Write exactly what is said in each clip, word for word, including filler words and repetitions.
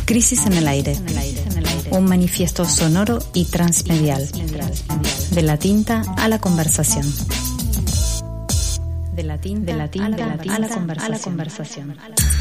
Crisis en el aire. Un manifiesto sonoro y transmedial. De la tinta a la conversación. De la tinta, de la tinta, a, la tinta a, la a la conversación.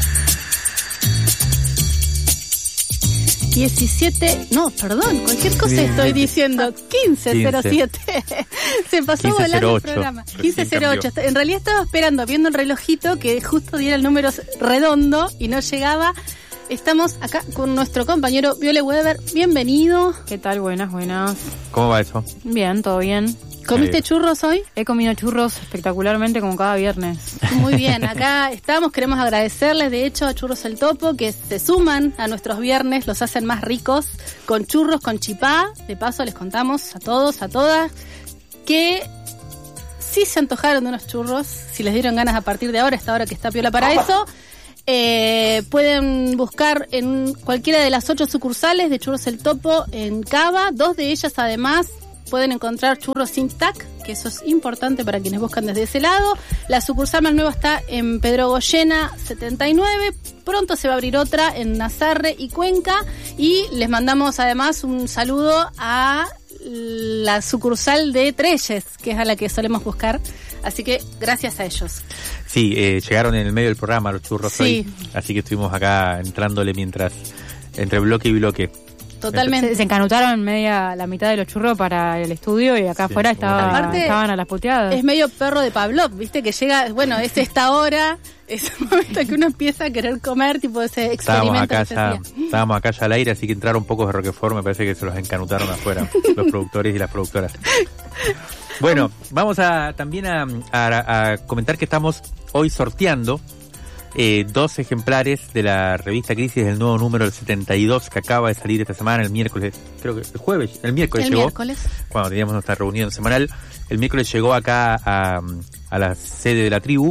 diecisiete, no, perdón, cualquier cosa estoy diciendo, quince cero siete. Se pasó volando el programa. quince cero ocho. En realidad estaba esperando, viendo el relojito, que justo diera el número redondo y no llegaba. Estamos acá con nuestro compañero Viole Weber. Bienvenido. ¿Qué tal? Buenas, buenas. ¿Cómo va eso? Bien, todo bien. ¿Comiste churros hoy? He comido churros espectacularmente como cada viernes. Muy bien, acá estamos, queremos agradecerles de hecho a Churros El Topo que se suman a nuestros viernes, los hacen más ricos con churros, con chipá. De paso les contamos a todos, a todas, que si se antojaron de unos churros, si les dieron ganas a partir de ahora, esta hora que está piola para eso, eh, pueden buscar en cualquiera de las ocho sucursales de Churros El Topo en Cava, dos de ellas además. Pueden encontrar churros sin tac, que eso es importante para quienes buscan desde ese lado. La sucursal más nueva está en Pedro Goyena setenta y nueve. Pronto se va a abrir otra en Nazarre y Cuenca. Y les mandamos además un saludo a la sucursal de Trelles, que es a la que solemos buscar. Así que gracias a ellos. Sí, eh, llegaron en el medio del programa los churros sí. hoy. Así que estuvimos acá entrándole mientras, entre bloque y bloque. Totalmente. Se, se encanutaron media la mitad de los churros para el estudio y acá sí, afuera estaba, aparte, estaban a las puteadas. Es medio perro de Pavlov, viste, que llega, bueno, es esta hora, es el momento que uno empieza a querer comer, tipo ese experimento. Estábamos acá, ya, estábamos acá ya al aire, así que entraron pocos de Roquefort, me parece que se los encanutaron afuera, los productores y las productoras. Bueno, vamos a también a, a, a comentar que estamos hoy sorteando Eh, dos ejemplares de la revista Crisis del nuevo número, el setenta y dos, que acaba de salir esta semana, el miércoles, creo que el jueves, el miércoles el llegó, miércoles. cuando teníamos nuestra reunión semanal, el miércoles llegó acá a, a la sede de la tribu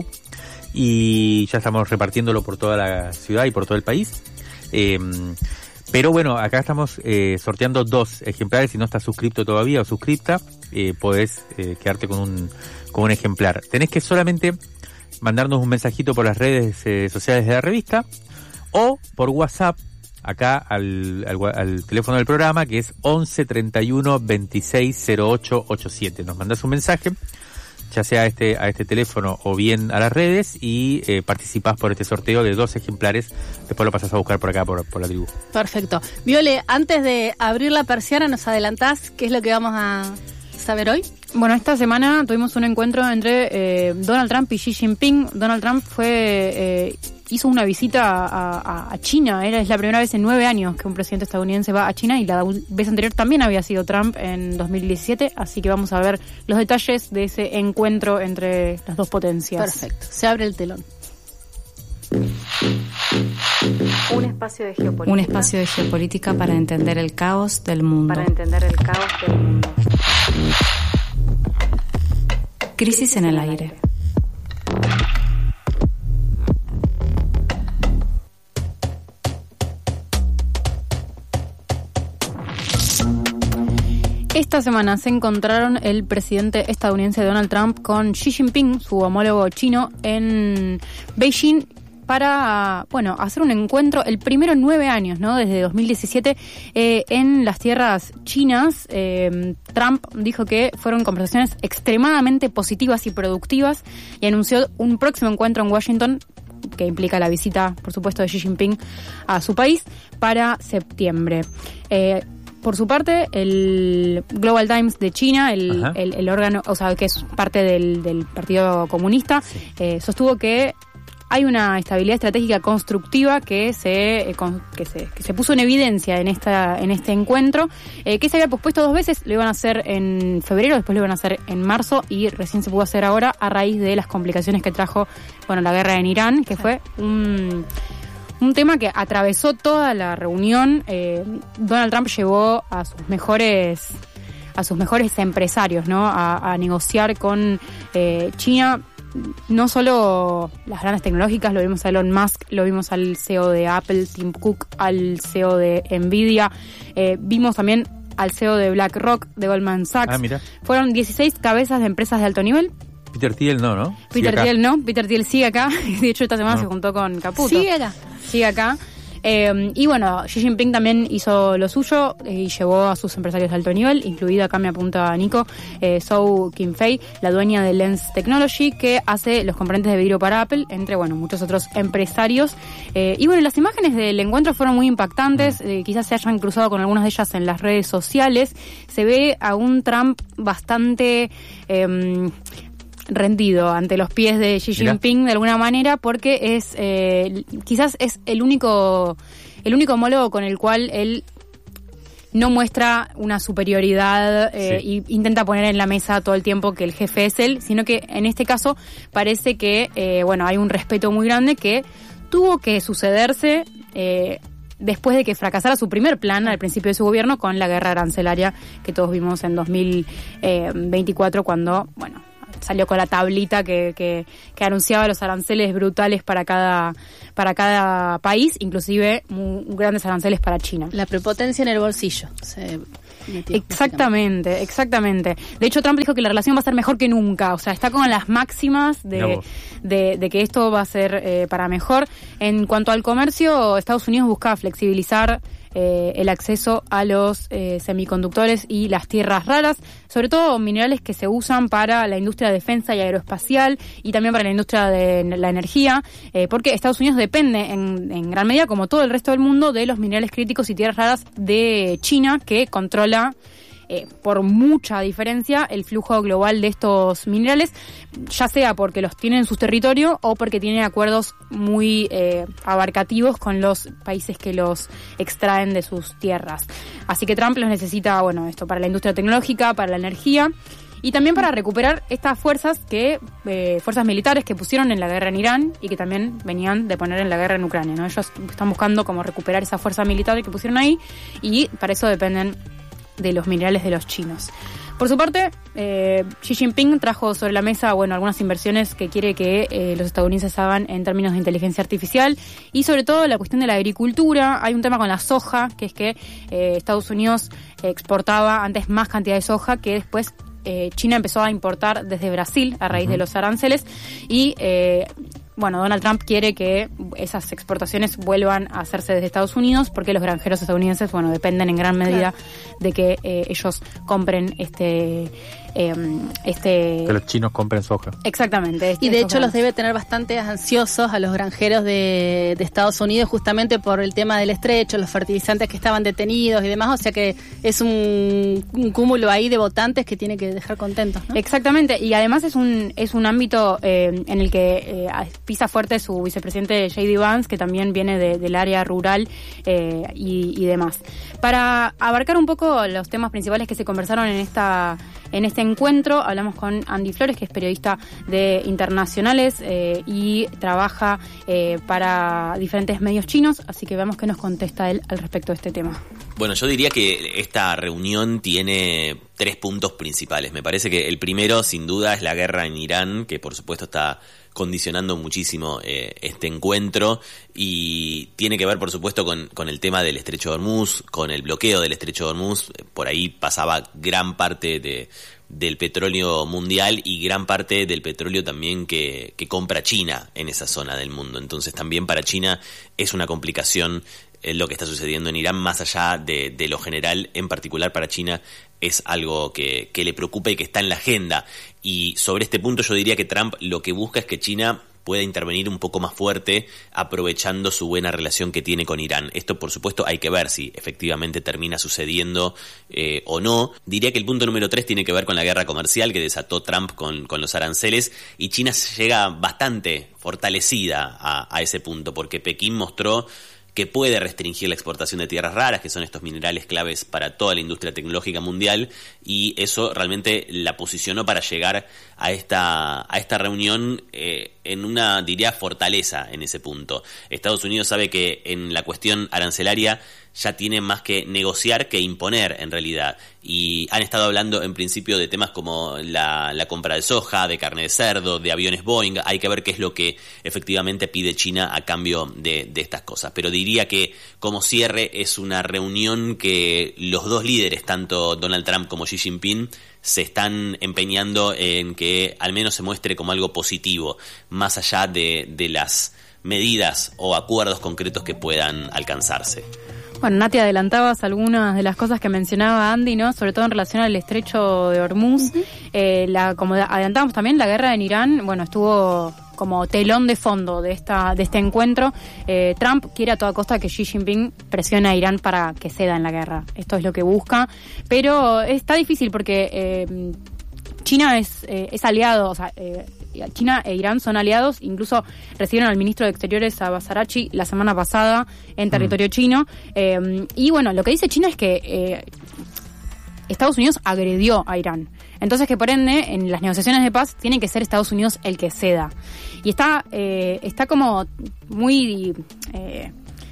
y ya estamos repartiéndolo por toda la ciudad y por todo el país. Eh, pero bueno, acá estamos eh, sorteando dos ejemplares. Si no estás suscripto todavía o suscripta, eh, podés eh, quedarte con un, con un ejemplar. Tenés que solamente mandarnos un mensajito por las redes eh, sociales de la revista o por WhatsApp acá al, al, al teléfono del programa, que es once treinta y uno veintiséis cero ocho ochenta y siete. Nos mandás un mensaje, ya sea a este, a este teléfono o bien a las redes, y eh, participás por este sorteo de dos ejemplares. Después lo pasás a buscar por acá, por, por la tribu. Perfecto. Viole, antes de abrir la persiana, ¿nos adelantás qué es lo que vamos a saber hoy? Bueno, esta semana tuvimos un encuentro entre eh, Donald Trump y Xi Jinping. Donald Trump fue eh, hizo una visita a, a, a China. Era es la primera vez en nueve años que un presidente estadounidense va a China, y la vez anterior también había sido Trump en dos mil diecisiete. Así que vamos a ver los detalles de ese encuentro entre las dos potencias. Perfecto. Se abre el telón. Un espacio de geopolítica. Un espacio de geopolítica para entender el caos del mundo. Para entender el caos del mundo. Crisis en el aire. Esta semana se encontraron el presidente estadounidense Donald Trump con Xi Jinping, su homólogo chino, en Beijing, para, bueno, hacer un encuentro, el primero en nueve años, ¿no? Desde dos mil diecisiete, eh, en las tierras chinas. Eh, Trump dijo que fueron conversaciones extremadamente positivas y productivas, y anunció un próximo encuentro en Washington, que implica la visita, por supuesto, de Xi Jinping a su país, para septiembre. Eh, Por su parte, el Global Times de China, el, el, el órgano, o sea, que es parte del, del Partido Comunista, sí. eh, sostuvo que hay una estabilidad estratégica constructiva que se eh, con, que se que se puso en evidencia en esta en este encuentro, eh, que se había pospuesto dos veces. Lo iban a hacer en febrero, después lo iban a hacer en marzo, y recién se pudo hacer ahora a raíz de las complicaciones que trajo, bueno, la guerra en Irán, que fue un Un tema que atravesó toda la reunión. Eh, Donald Trump llevó a sus mejores a sus mejores empresarios, ¿no? A, a negociar con eh, China. No solo las grandes tecnológicas, lo vimos a Elon Musk, lo vimos al C E O de Apple, Tim Cook, al C E O de Nvidia, eh, vimos también al C E O de BlackRock, de Goldman Sachs. Ah, mira. Fueron dieciséis cabezas de empresas de alto nivel. Peter Thiel no, ¿no? Peter Thiel no, Peter Thiel sigue acá. De hecho, esta semana no. se juntó con Caputo. Sigue acá. Sigue acá. Eh, y bueno, Xi Jinping también hizo lo suyo eh, y llevó a sus empresarios de alto nivel, incluida, acá me apunta a Nico, eh, Zhou Qinfei, la dueña de Lens Technology, que hace los componentes de vidrio para Apple, entre bueno muchos otros empresarios. Eh, y bueno, las imágenes del encuentro fueron muy impactantes, eh, quizás se hayan cruzado con algunas de ellas en las redes sociales. Se ve a un Trump bastante Eh, rendido ante los pies de Xi Jinping. Mirá. De alguna manera, porque es eh, quizás es el único el único homólogo con el cual él no muestra una superioridad eh, sí. y intenta poner en la mesa todo el tiempo que el jefe es él, sino que en este caso parece que eh, bueno hay un respeto muy grande que tuvo que sucederse eh, después de que fracasara su primer plan al principio de su gobierno con la guerra arancelaria que todos vimos en dos mil veinticuatro, cuando bueno salió con la tablita que, que, que anunciaba los aranceles brutales para cada para cada país, inclusive muy grandes aranceles para China. La prepotencia en el bolsillo. Se metió, exactamente, exactamente. De hecho, Trump dijo que la relación va a ser mejor que nunca. O sea, está con las máximas de, de, de que esto va a ser eh, para mejor. En cuanto al comercio, Estados Unidos busca flexibilizar Eh, el acceso a los eh, semiconductores y las tierras raras, sobre todo minerales que se usan para la industria de defensa y aeroespacial y también para la industria de la energía, eh, porque Estados Unidos depende en, en gran medida, como todo el resto del mundo, de los minerales críticos y tierras raras de China, que controla Eh, por mucha diferencia el flujo global de estos minerales, ya sea porque los tiene en su territorio o porque tiene acuerdos muy eh, abarcativos con los países que los extraen de sus tierras. Así que Trump los necesita, bueno, esto para la industria tecnológica, para la energía y también para recuperar estas fuerzas que eh, fuerzas militares que pusieron en la guerra en Irán y que también venían de poner en la guerra en Ucrania, ¿no? Ellos están buscando cómo recuperar esa fuerza militar que pusieron ahí y para eso dependen de los minerales de los chinos. Por su parte, eh, Xi Jinping trajo sobre la mesa, bueno, algunas inversiones que quiere que eh, los estadounidenses hagan en términos de inteligencia artificial y sobre todo la cuestión de la agricultura. Hay un tema con la soja, que es que eh, Estados Unidos exportaba antes más cantidad de soja que después eh, China empezó a importar desde Brasil a raíz uh-huh. de los aranceles y eh, bueno, Donald Trump quiere que esas exportaciones vuelvan a hacerse desde Estados Unidos porque los granjeros estadounidenses, bueno, dependen en gran medida claro. de que eh, ellos compren este eh, este que los chinos compren soja. Exactamente. Este, y de hecho los debe tener bastante ansiosos a los granjeros de, de Estados Unidos justamente por el tema del estrecho, los fertilizantes que estaban detenidos y demás, o sea que es un, un cúmulo ahí de votantes que tiene que dejar contentos, ¿no? Exactamente, y además es un es un ámbito eh, en el que eh, pisa fuerte su vicepresidente J D Vance, que también viene de, del área rural eh, y, y demás. Para abarcar un poco los temas principales que se conversaron en esta en este encuentro, hablamos con Andy Flores, que es periodista de internacionales eh, y trabaja eh, para diferentes medios chinos, así que veamos qué nos contesta él al respecto de este tema. Bueno, yo diría que esta reunión tiene tres puntos principales. Me parece que el primero, sin duda, es la guerra en Irán, que por supuesto está condicionando muchísimo eh, este encuentro y tiene que ver, por supuesto, con, con el tema del Estrecho de Hormuz, con el bloqueo del Estrecho de Hormuz. Por ahí pasaba gran parte de, del petróleo mundial y gran parte del petróleo también que, que compra China en esa zona del mundo. Entonces también para China es una complicación eh, lo que está sucediendo en Irán, más allá de, de lo general, en particular para China es algo que, que le preocupa y que está en la agenda. Y sobre este punto yo diría que Trump lo que busca es que China pueda intervenir un poco más fuerte, aprovechando su buena relación que tiene con Irán. Esto, por supuesto, hay que ver si efectivamente termina sucediendo eh, o no. Diría que el punto número tres tiene que ver con la guerra comercial que desató Trump con, con los aranceles, y China llega bastante fortalecida a, a ese punto, porque Pekín mostró que puede restringir la exportación de tierras raras, que son estos minerales claves para toda la industria tecnológica mundial, y eso realmente la posicionó para llegar a esta a esta reunión eh, en una, diría, fortaleza en ese punto. Estados Unidos sabe que en la cuestión arancelaria ya tiene más que negociar que imponer en realidad, y han estado hablando en principio de temas como la, la compra de soja, de carne de cerdo, de aviones Boeing. Hay que ver qué es lo que efectivamente pide China a cambio de, de estas cosas, pero diría que como cierre es una reunión que los dos líderes, tanto Donald Trump como Xi Jinping, se están empeñando en que al menos se muestre como algo positivo, más allá de, de las medidas o acuerdos concretos que puedan alcanzarse. Bueno, Nati, adelantabas algunas de las cosas que mencionaba Andy, ¿no? Sobre todo en relación al estrecho de Hormuz. Uh-huh. Eh, la, como adelantábamos también, la guerra en Irán, bueno, estuvo como telón de fondo de esta de este encuentro. Eh, Trump quiere a toda costa que Xi Jinping presione a Irán para que ceda en la guerra. Esto es lo que busca. Pero está difícil porque eh, China es, eh, es aliado, o sea... Eh, China e Irán son aliados, incluso recibieron al ministro de Exteriores, Abbas Araghchi, la semana pasada en territorio mm. chino. Eh, y bueno, lo que dice China es que eh, Estados Unidos agredió a Irán. Entonces que por ende, en las negociaciones de paz, tiene que ser Estados Unidos el que ceda. Y está, eh, está como muy... Eh,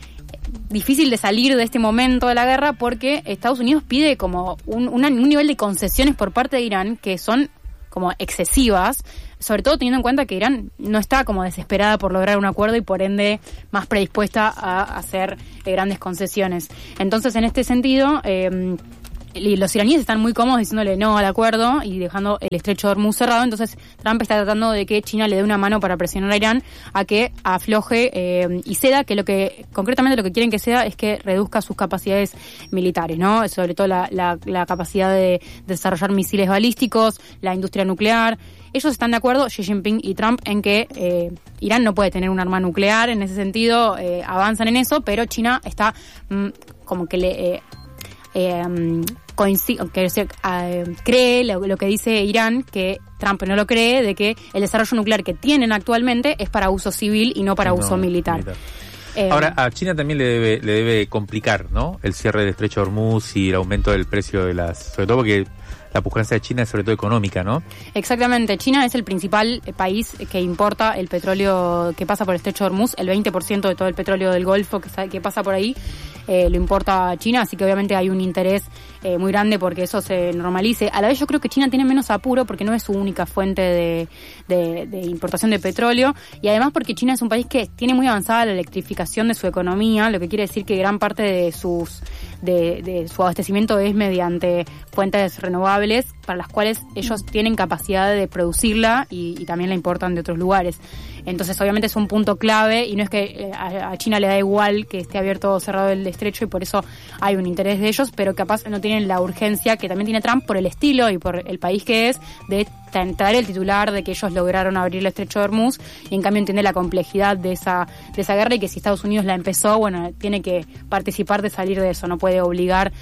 difícil de salir de este momento de la guerra porque Estados Unidos pide como un, una, un nivel de concesiones por parte de Irán que son como excesivas, sobre todo teniendo en cuenta que Irán no está como desesperada por lograr un acuerdo y por ende más predispuesta a hacer eh, grandes concesiones. Entonces, en este sentido, eh, los iraníes están muy cómodos diciéndole no al acuerdo y dejando el estrecho de Hormuz cerrado. Entonces, Trump está tratando de que China le dé una mano para presionar a Irán a que afloje eh, y ceda, que lo que concretamente lo que quieren que ceda es que reduzca sus capacidades militares, ¿no? Sobre todo la, la, la capacidad de, de desarrollar misiles balísticos, la industria nuclear. Ellos están de acuerdo, Xi Jinping y Trump, en que eh, Irán no puede tener un arma nuclear. En ese sentido, eh, avanzan en eso, pero China está mm, como que le... Eh, Eh, coincide, que se, uh, cree lo, lo que dice Irán, que Trump no lo cree, de que el desarrollo nuclear que tienen actualmente es para uso civil y no para no, uso militar. militar. Eh, Ahora, a China también le debe, le debe complicar, ¿no? El cierre del estrecho de Hormuz y el aumento del precio de las... Sobre todo porque la pujanza de China es sobre todo económica, ¿no? Exactamente. China es el principal país que importa el petróleo que pasa por el estrecho de Hormuz. El veinte por ciento de todo el petróleo del Golfo que, que pasa por ahí eh, lo importa China, así que obviamente hay un interés eh, muy grande porque eso se normalice. A la vez yo creo que China tiene menos apuro porque no es su única fuente de, de, de importación de petróleo, y además porque China es un país que tiene muy avanzada la electrificación de su economía, lo que quiere decir que gran parte de sus de, de su abastecimiento es mediante fuentes renovables para las cuales ellos tienen capacidad de producirla y, y también la importan de otros lugares. Entonces obviamente es un punto clave y no es que a, a China le da igual que esté abierto o cerrado el estrecho y por eso hay un interés de ellos, pero capaz no tienen la urgencia que también tiene Trump por el estilo y por el país que es de traer el titular de que ellos lograron abrir el estrecho de Hormuz, y en cambio entiende la complejidad de esa de esa guerra y que si Estados Unidos la empezó, bueno, tiene que participar de salir de eso, no puede obligar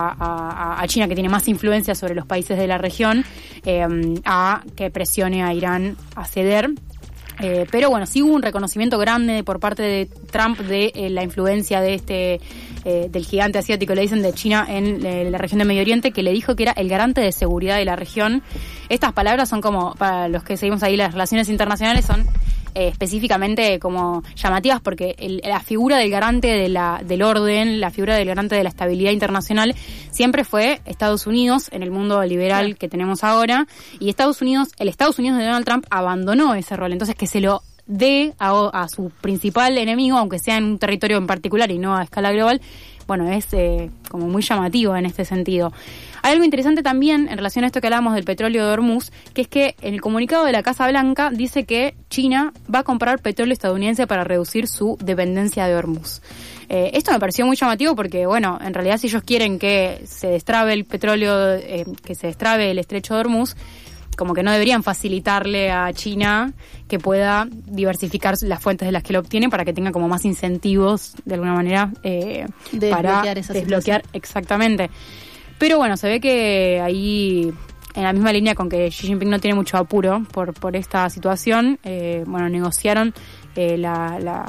a, a, a China, que tiene más influencia sobre los países de la región, eh, a que presione a Irán a ceder. Eh, pero bueno, sí hubo un reconocimiento grande por parte de Trump de eh, la influencia de este eh, del gigante asiático, le dicen, de China en eh, la región de Medio Oriente, que le dijo que era el garante de seguridad de la región. Estas palabras son como, para los que seguimos ahí las relaciones internacionales, son eh, específicamente como llamativas porque el, la figura del garante de la, del orden, la figura del garante de la estabilidad internacional siempre fue Estados Unidos en el mundo liberal sí. que tenemos ahora, y Estados Unidos, el Estados Unidos de Donald Trump abandonó ese rol, entonces que se lo dé a, a su principal enemigo, aunque sea en un territorio en particular y no a escala global, bueno, es eh, como muy llamativo en este sentido. Hay algo interesante también en relación a esto que hablábamos del petróleo de Hormuz, que es que en el comunicado de la Casa Blanca dice que China va a comprar petróleo estadounidense para reducir su dependencia de Hormuz. Eh, esto me pareció muy llamativo porque, bueno, en realidad si ellos quieren que se destrabe el petróleo, eh, que se destrabe el estrecho de Hormuz, como que no deberían facilitarle a China que pueda diversificar las fuentes de las que lo obtiene para que tenga como más incentivos, de alguna manera, eh, para desbloquear, exactamente. Pero bueno, se ve que ahí, en la misma línea con que Xi Jinping no tiene mucho apuro por por esta situación, eh, bueno, negociaron eh, la... la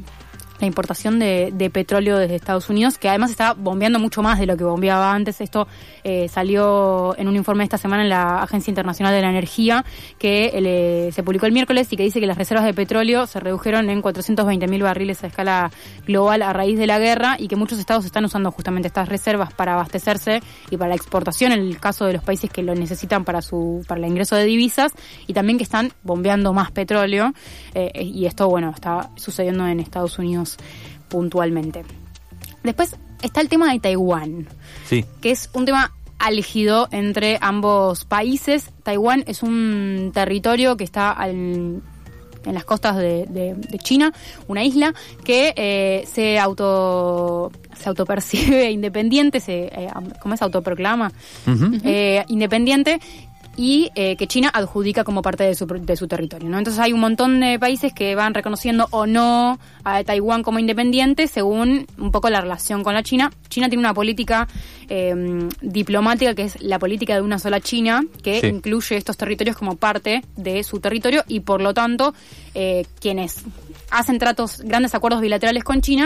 la importación de, de petróleo desde Estados Unidos, que además está bombeando mucho más de lo que bombeaba antes. Esto eh, salió en un informe esta semana en la Agencia Internacional de la Energía, que eh, se publicó el miércoles y que dice que las reservas de petróleo se redujeron en cuatrocientos veinte mil barriles a escala global a raíz de la guerra, y que muchos estados están usando justamente estas reservas para abastecerse y para la exportación en el caso de los países que lo necesitan para su para el ingreso de divisas, y también que están bombeando más petróleo, eh, y esto, bueno, está sucediendo en Estados Unidos puntualmente. Después está el tema de Taiwán, sí. que es un tema álgido entre ambos países. Taiwán es un territorio que está al, en las costas de, de, de China, una isla que eh, se auto se autopercibe independiente, se eh, ¿cómo es? Autoproclama uh-huh. eh, independiente. Y eh, que China adjudica como parte de su, de su territorio, ¿no? Entonces hay un montón de países que van reconociendo o no a Taiwán como independiente según un poco la relación con la China. China tiene una política eh, diplomática que es la política de una sola China, que sí. incluye estos territorios como parte de su territorio y por lo tanto eh, quienes hacen tratos, grandes acuerdos bilaterales con China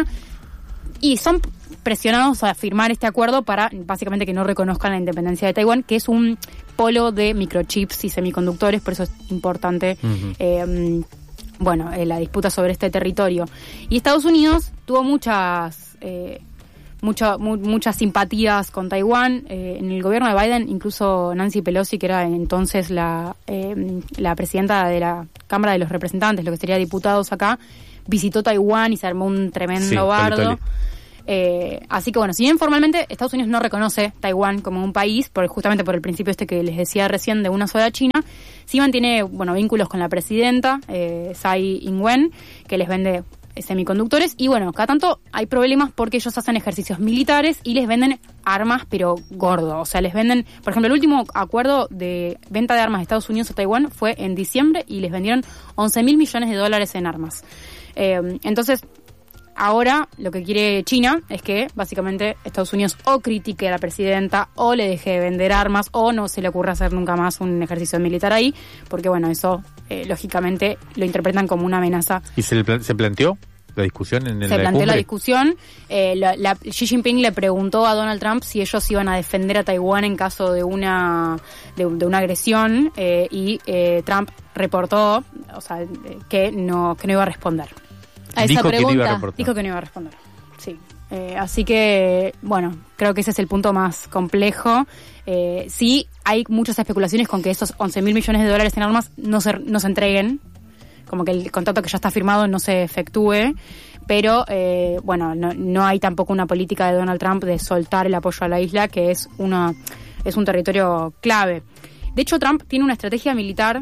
y son presionados a firmar este acuerdo para básicamente que no reconozcan la independencia de Taiwán, que es un polo de microchips y semiconductores, por eso es importante uh-huh. eh, bueno, eh, la disputa sobre este territorio. Y Estados Unidos tuvo muchas eh, mucha, mu- muchas simpatías con Taiwán. Eh, en el gobierno de Biden, incluso Nancy Pelosi, que era entonces la, eh, la presidenta de la Cámara de los Representantes, lo que sería diputados acá, visitó Taiwán y se armó un tremendo sí, bardo. Tole, tole. Eh, así que bueno, si bien formalmente Estados Unidos no reconoce Taiwán como un país, por, justamente por el principio este que les decía recién de una sola China, sí mantiene bueno vínculos con la presidenta eh, Tsai Ing-wen, que les vende semiconductores, y bueno, cada tanto hay problemas porque ellos hacen ejercicios militares y les venden armas, pero gordo, o sea, les venden, por ejemplo, el último acuerdo de venta de armas de Estados Unidos a Taiwán fue en diciembre y les vendieron once mil millones de dólares en armas. Eh, entonces, ahora lo que quiere China es que básicamente Estados Unidos o critique a la presidenta o le deje de vender armas o no se le ocurra hacer nunca más un ejercicio militar ahí, porque bueno, eso eh, lógicamente lo interpretan como una amenaza. ¿Y se, le, se planteó la discusión en el Se planteó la discusión. Eh, la, la, Xi Jinping le preguntó a Donald Trump si ellos iban a defender a Taiwán en caso de una de, de una agresión eh, y eh, Trump reportó, o sea, que no que no iba a responder. A esa dijo pregunta. Que no iba a dijo que no iba a responder. Sí. Eh, así que, bueno, creo que ese es el punto más complejo. Eh, sí, hay muchas especulaciones con que esos once mil millones de dólares en armas no se, no se entreguen, como que el contrato que ya está firmado no se efectúe, pero, eh, bueno, no, no hay tampoco una política de Donald Trump de soltar el apoyo a la isla, que es una es un territorio clave. De hecho, Trump tiene una estrategia militar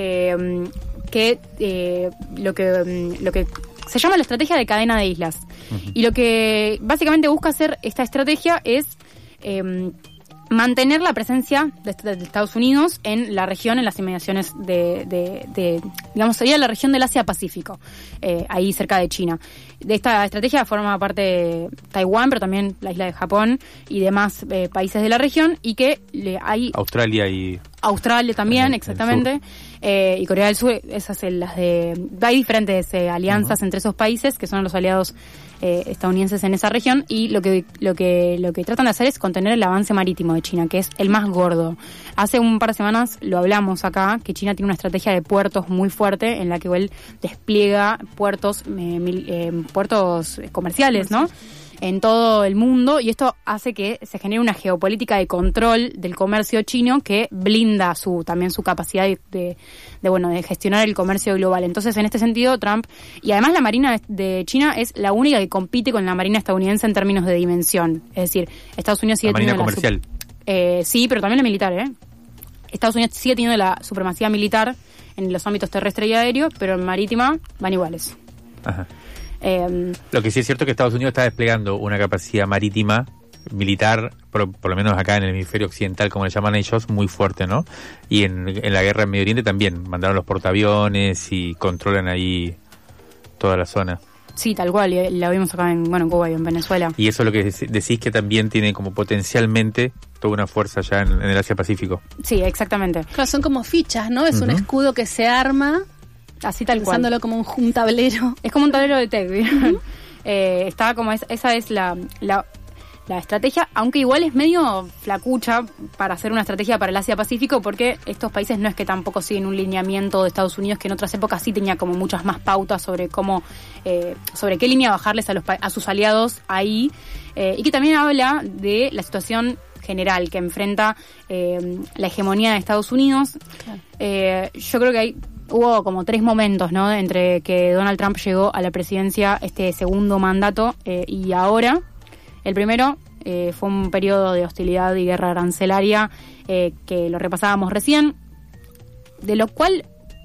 eh, que eh, lo que lo que se llama la estrategia de cadena de islas. Uh-huh. Y lo que básicamente busca hacer esta estrategia es eh, mantener la presencia de, de Estados Unidos en la región, en las inmediaciones de, de, de digamos, sería la región del Asia-Pacífico, eh, ahí cerca de China. De esta estrategia forma parte Taiwán, pero también la isla de Japón y demás eh, países de la región, y que le, hay... Australia y... Australia también, el, exactamente, eh, y Corea del Sur, esas son las de... Hay diferentes eh, alianzas uh-huh. entre esos países, que son los aliados eh, estadounidenses en esa región, y lo que lo que lo que tratan de hacer es contener el avance marítimo de China, que es el más gordo. Hace un par de semanas lo hablamos acá, que China tiene una estrategia de puertos muy fuerte, en la que él despliega puertos, eh, mil, eh, puertos comerciales, ¿no?, en todo el mundo, y esto hace que se genere una geopolítica de control del comercio chino que blinda su también su capacidad de, de, de bueno de gestionar el comercio global. Entonces, en este sentido, Trump, y además la Marina de China es la única que compite con la Marina estadounidense en términos de dimensión. Es decir, Estados Unidos sigue la Marina teniendo comercial. La su- eh, sí, pero también la militar, ¿eh? Estados Unidos sigue teniendo la supremacía militar en los ámbitos terrestre y aéreo, pero en marítima van iguales. Ajá. Eh, Lo que sí es cierto es que Estados Unidos está desplegando una capacidad marítima, militar, por, por lo menos acá en el hemisferio occidental, como le llaman ellos, muy fuerte, ¿no? Y en, en la guerra en Medio Oriente también mandaron los portaaviones y controlan ahí toda la zona. Sí, tal cual, y la vimos acá en, bueno, en Cuba y en Venezuela. Y eso es lo que decís, que también tiene como potencialmente toda una fuerza allá en, en el Asia-Pacífico. Sí, exactamente. Claro, son como fichas, ¿no? Es uh-huh. un escudo que se arma... Así tal cual. Pensándolo como un, un tablero. Es como un tablero de T E C, uh-huh. eh, está como es, esa es la, la, la estrategia, aunque igual es medio flacucha para hacer una estrategia para el Asia-Pacífico, porque estos países no es que tampoco siguen un lineamiento de Estados Unidos, que en otras épocas sí tenía como muchas más pautas sobre cómo, eh, sobre qué línea bajarles a los a sus aliados ahí, eh, y que también habla de la situación general que enfrenta eh, la hegemonía de Estados Unidos. Claro. Eh, yo creo que hay Hubo como tres momentos, ¿no?, entre que Donald Trump llegó a la presidencia, este segundo mandato, eh, y ahora. El primero eh, fue un periodo de hostilidad y guerra arancelaria, eh, que lo repasábamos recién, de lo cual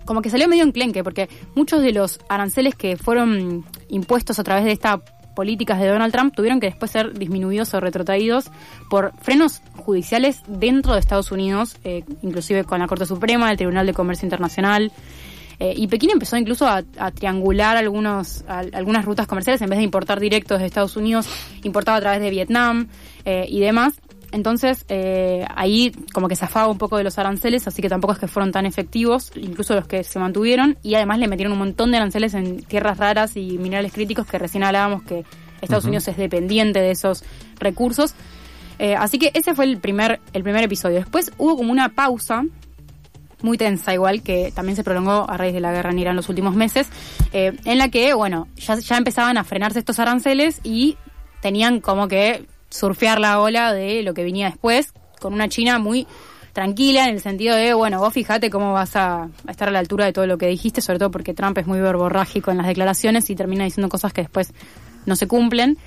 como que salió medio enclenque, porque muchos de los aranceles que fueron impuestos a través de estas políticas de Donald Trump tuvieron que después ser disminuidos o retrotraídos por frenos judiciales dentro de Estados Unidos, eh, inclusive con la Corte Suprema, el Tribunal de Comercio Internacional. Eh, y Pekín empezó incluso a, a triangular algunos, a, algunas rutas comerciales. En vez de importar directo desde Estados Unidos, importaba a través de Vietnam eh, y demás. Entonces, eh, ahí como que zafaba un poco de los aranceles, así que tampoco es que fueron tan efectivos, incluso los que se mantuvieron. Y además le metieron un montón de aranceles en tierras raras y minerales críticos, que recién hablábamos que Estados uh-huh. Unidos es dependiente de esos recursos. Eh, así que ese fue el primer, el primer episodio. Después hubo como una pausa muy tensa igual, que también se prolongó a raíz de la guerra en Irán los últimos meses, eh, en la que, bueno, ya, ya empezaban a frenarse estos aranceles y tenían como que surfear la ola de lo que venía después, con una China muy tranquila en el sentido de, bueno, vos fijate cómo vas a, a estar a la altura de todo lo que dijiste, sobre todo porque Trump es muy verborrágico en las declaraciones y termina diciendo cosas que después no se cumplen.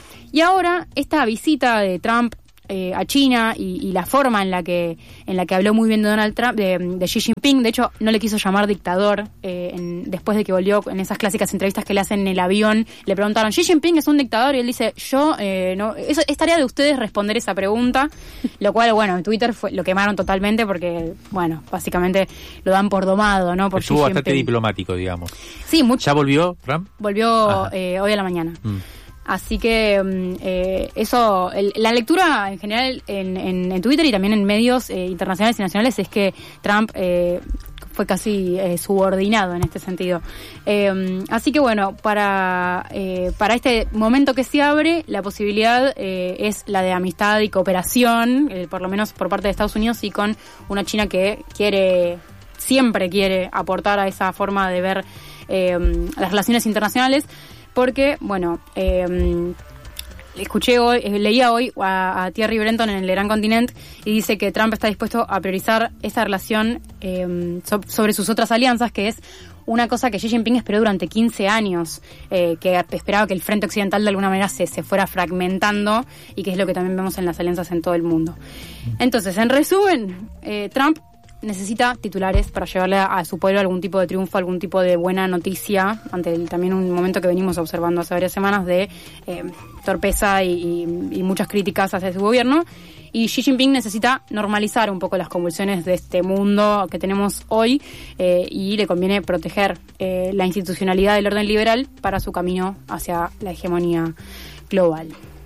Y ahora, esta visita de Trump Eh, a China y, y la forma en la que en la que habló muy bien de Donald Trump, de, de Xi Jinping, de hecho no le quiso llamar dictador eh, en, después de que volvió en esas clásicas entrevistas que le hacen en el avión, le preguntaron, ¿Xi Jinping es un dictador? Y él dice, yo, eh, no, eso es tarea de ustedes responder esa pregunta, lo cual, bueno, en Twitter fue, lo quemaron totalmente porque, bueno, básicamente lo dan por domado, ¿no? Por Estuvo Xi bastante Jinping. Diplomático, digamos. Sí, mucho. ¿Ya volvió Trump? Volvió eh, hoy a la mañana. Mm. Así que eh, eso, el, la lectura en general en, en, en Twitter y también en medios eh, internacionales y nacionales es que Trump eh, fue casi eh, subordinado en este sentido. Eh, así que bueno, para, eh, para este momento que se abre, la posibilidad eh, es la de amistad y cooperación, eh, por lo menos por parte de Estados Unidos y con una China que quiere, siempre quiere aportar a esa forma de ver eh, las relaciones internacionales. Porque, bueno, eh, escuché hoy, leía hoy a, a Thierry Brenton en el Gran Continent y dice que Trump está dispuesto a priorizar esta relación eh, so, sobre sus otras alianzas, que es una cosa que Xi Jinping esperó durante quince años, eh, que esperaba que el frente occidental de alguna manera se, se fuera fragmentando y que es lo que también vemos en las alianzas en todo el mundo. Entonces, en resumen, eh, Trump necesita titulares para llevarle a, a su pueblo algún tipo de triunfo, algún tipo de buena noticia, ante el, también un momento que venimos observando hace varias semanas de eh, torpeza y, y, y muchas críticas hacia su gobierno. Y Xi Jinping necesita normalizar un poco las convulsiones de este mundo que tenemos hoy eh, y le conviene proteger eh, la institucionalidad del orden liberal para su camino hacia la hegemonía global.